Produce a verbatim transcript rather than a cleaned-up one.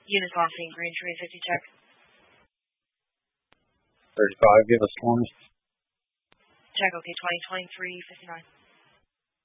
Units Lossing, Green Tree, fifty check. thirty-five, give us twenty. Check, okay, twenty, twenty-three, fifty-nine.